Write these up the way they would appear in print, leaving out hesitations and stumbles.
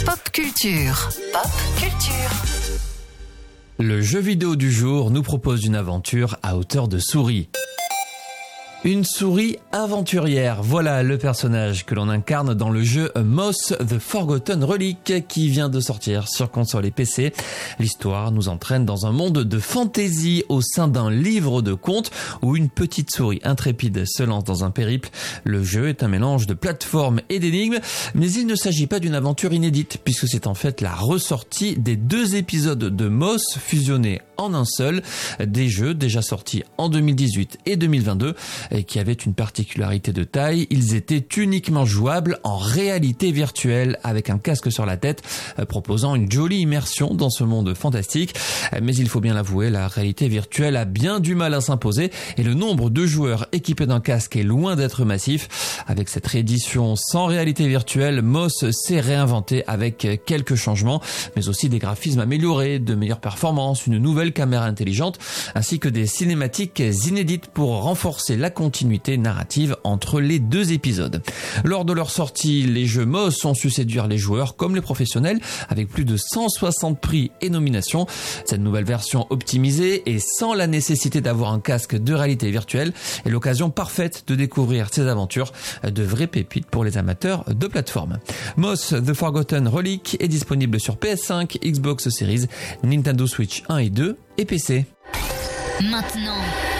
Pop culture. Pop culture. Le jeu vidéo du jour nous propose une aventure à hauteur de souris. Une souris aventurière, voilà le personnage que l'on incarne dans le jeu Moss The Forgotten Relic qui vient de sortir sur console et PC. L'histoire nous entraîne dans un monde de fantasy au sein d'un livre de contes où une petite souris intrépide se lance dans un périple. Le jeu est un mélange de plateforme et d'énigmes, mais il ne s'agit pas d'une aventure inédite puisque c'est en fait la ressortie des 2 épisodes de Moss fusionnés en un seul, des jeux déjà sortis en 2018 et 2022 et qui avaient une particularité de taille, ils étaient uniquement jouables en réalité virtuelle avec un casque sur la tête proposant une jolie immersion dans ce monde fantastique. Mais il faut bien l'avouer, la réalité virtuelle a bien du mal à s'imposer et le nombre de joueurs équipés d'un casque est loin d'être massif. Avec cette réédition sans réalité virtuelle, Moss s'est réinventé avec quelques changements, mais aussi des graphismes améliorés, de meilleures performances, une nouvelle caméra intelligente, ainsi que des cinématiques inédites pour renforcer la continuité narrative entre les 2 épisodes. Lors de leur sortie, les jeux Moss ont su séduire les joueurs comme les professionnels avec plus de 160 prix et nominations. Cette nouvelle version optimisée et sans la nécessité d'avoir un casque de réalité virtuelle est l'occasion parfaite de découvrir ces aventures, de vraies pépites pour les amateurs de plateforme. Moss The Forgotten Relic est disponible sur PS5, Xbox Series, Nintendo Switch 1 et 2 et PC. Maintenant,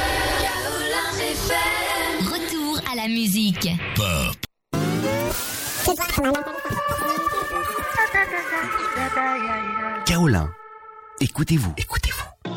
retour à la musique. Pop. Kaolin, écoutez-vous.